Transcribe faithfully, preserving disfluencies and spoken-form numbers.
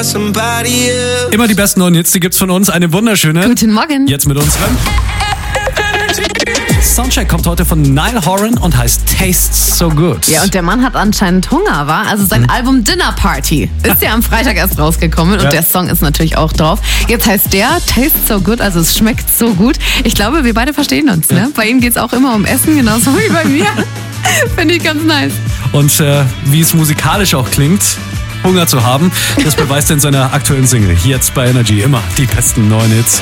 Immer die besten neuen Hits, die gibt's von uns. Eine wunderschöne. Guten Morgen. Jetzt mit unserem Soundcheck kommt heute von Niall Horan und heißt Tastes So Good. Ja, und der Mann hat anscheinend Hunger, war? Also sein mhm. Album Dinner Party ist ja am Freitag erst rausgekommen und ja. der Song ist natürlich auch drauf. Jetzt heißt der Tastes So Good, also es schmeckt so gut. Ich glaube, wir beide verstehen uns. Ja. Ne? Bei ihm geht's auch immer um Essen, genauso wie bei mir. Finde ich ganz nice. Und äh, wie es musikalisch auch klingt, Hunger zu haben, das beweist er in seiner aktuellen Single. Jetzt bei Energy immer die besten neuen Hits.